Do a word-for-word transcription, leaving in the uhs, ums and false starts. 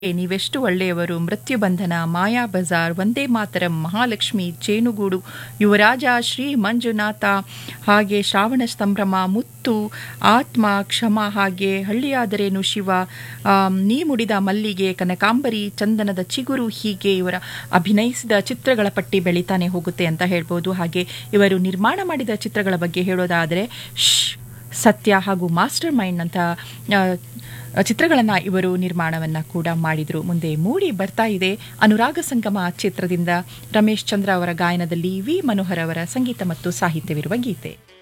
ನೀವೆಷ್ಟು ಒಳ್ಳೆಯವರು, ಮೃತ್ಯು ಬಂಧನ, ಮಾಯಾ ಬಜಾರ್, ವಂದೇ ಮಾತರಂ, ಮಹಾಲಕ್ಷ್ಮಿ, ಜೇನುಗೂಡು, ಯುವರಾಜ, ಶ್ರೀ ಮಂಜುನಾಥ, ಹಾಗೆ ಶ್ರಾವಣ ಸಂಭ್ರಮ, ಮುತ್ತು, ಆತ್ಮ, ಕ್ಷಮ, ಹಾಗೆ ಹಳ್ಳಿಯಾದರೇನು ಶಿವ, ಆಮ್, ನೀ ಮುಡಿದ ಮಲ್ಲಿಗೆ, ಕನಕಾಂಬರಿ, ಚಂದನದ ಚಿಗುರು, ಹೀಗೆ ಇವರ ಅಭಿನಯಿಸಿದ ಚಿತ್ರಗಳ ಪಟ್ಟಿ ಬೆಳೀತಾನೆ ಹೋಗುತ್ತೆ ಅಂತ ಹೇಳ್ಬೋದು. ಹಾಗೆ ಇವರು ನಿರ್ಮಾಣ ಮಾಡಿದ ಚಿತ್ರಗಳ ಬಗ್ಗೆ ಹೇಳೋದಾದರೆ ಶ್ ಸತ್ಯ ಹಾಗೂ ಮಾಸ್ಟರ್ ಮೈಂಡ್ ಅಂತ ಚಿತ್ರಗಳನ್ನು ಇವರು ನಿರ್ಮಾಣವನ್ನು ಕೂಡ ಮಾಡಿದರು. ಮುಂದೆ ಮೂಡಿ ಬರ್ತಾ ಇದೆ ಅನುರಾಗ ಸಂಗಮ ಚಿತ್ರದಿಂದ ರಮೇಶ್ ಚಂದ್ರ ಅವರ ಗಾಯನದಲ್ಲಿ ವಿ ಮನೋಹರ್ ಅವರ ಸಂಗೀತ ಮತ್ತು ಸಾಹಿತ್ಯವಿರುವ ಗೀತೆ.